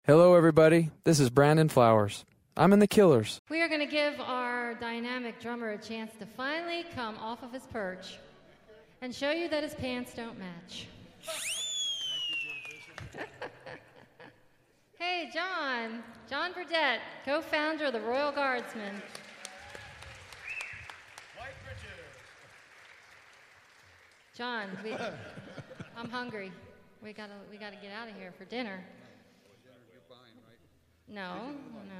Hello, everybody. This is Brandon Flowers. I'm in the Killers. We are going to give our dynamic drummer a chance to finally come off of his perch and show you that his pants don't match. Hey, John Burdett, co-founder of the Royal Guardsmen. John, I'm hungry. We gotta get out of here for dinner. No.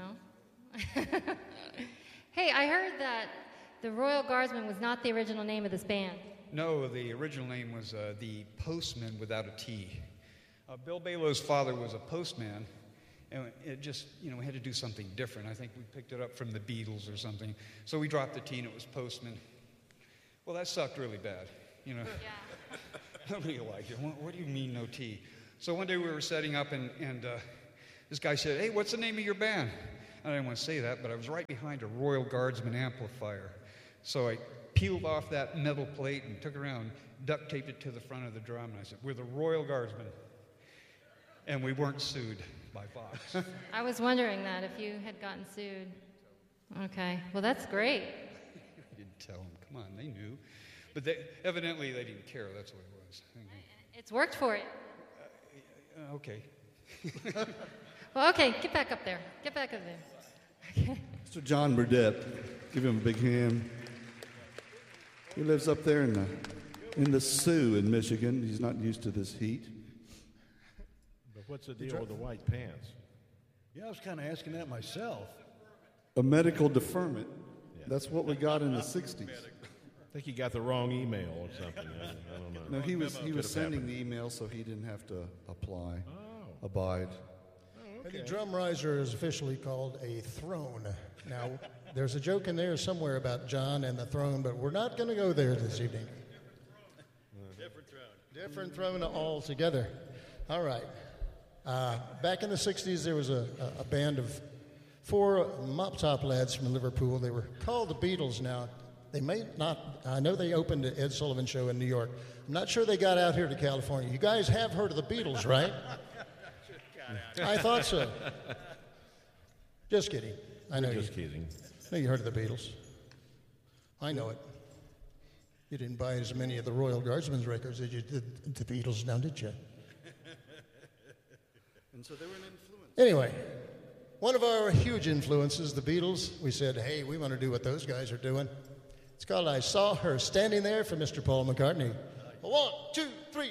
Hey, I heard that the Royal Guardsmen was not the original name of this band. No, the original name was the Postmen without a T. Bill Balo's father was a postman, and it just, we had to do something different. I think we picked it up from the Beatles or something. So we dropped the T and it was Postman. Well, that sucked really bad, Yeah. Nobody liked it. What do you mean no T? So one day we were setting up and this guy said, "Hey, what's the name of your band?" I didn't want to say that, but I was right behind a Royal Guardsman amplifier. So I peeled off that metal plate and took it around, duct taped it to the front of the drum, and I said, "We're the Royal Guardsmen." And we weren't sued by Fox. I was wondering that, if you had gotten sued. Okay, well, that's great. I didn't tell them. Come on, they knew. But evidently they didn't care. That's what it was. It's worked for you. Okay. Well, okay, get back up there. Get back up there. Okay. Mr. John Burdett, give him a big hand. He lives up there in the Sioux in Michigan. He's not used to this heat. But what's the deal with the white pants? Yeah, I was kind of asking that myself. A medical deferment. Yeah. That's what we got in the 60s. I think he got the wrong email or something. I don't know. No, he was sending the email so he didn't have to abide. Okay. The drum riser is officially called a throne. Now, there's a joke in there somewhere about John and the throne, but we're not going to go there this evening. Different throne altogether. All right. Back in the 60s, there was a band of 4 mop-top lads from Liverpool. They were called the Beatles. Now, they may not, I know they opened the Ed Sullivan Show in New York. I'm not sure they got out here to California. You guys have heard of the Beatles, right? I thought so. Just kidding. I know Just kidding. I know you heard of the Beatles. I know it. You didn't buy as many of the Royal Guardsmen's records as you did the Beatles now, did you? And so they were an influence. Anyway, one of our huge influences, the Beatles, we said, hey, we want to do what those guys are doing. It's called I Saw Her Standing There for Mr. Paul McCartney. 1, 2,